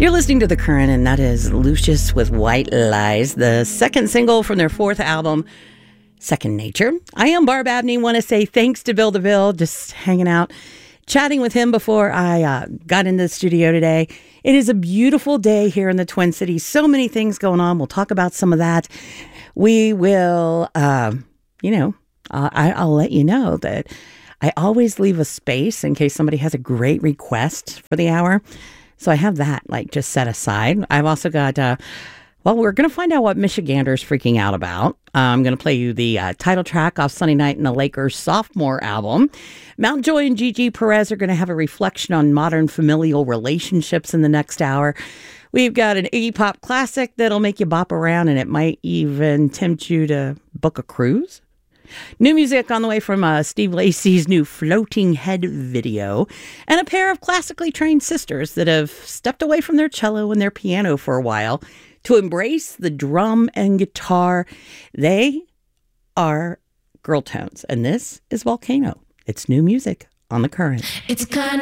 You're listening to The Current, and that is Lucius with White Lies, the second single from their fourth album, Second Nature. I am Barb Abney. Want to say thanks to Bill DeVille, just hanging out, chatting with him before I got into the studio today. It is a beautiful day here in the Twin Cities. So many things going on. We'll talk about some of that. We will, I'll let you know that I always leave a space in case somebody has a great request for the hour. So I have that just set aside. I've also got, we're going to find out what Michigander's freaking out about. I'm going to play you the title track off Sunday Night in the Lakers' sophomore album. Mountjoy and Gigi Perez are going to have a reflection on modern familial relationships in the next hour. We've got an Iggy Pop classic that'll make you bop around, and it might even tempt you to book a cruise. New music on the way from Steve Lacy's new Floating Head video, and a pair of classically trained sisters that have stepped away from their cello and their piano for a while to embrace the drum and guitar. They are Girl Tones, and this is Volcano. It's new music on The Current. It's kind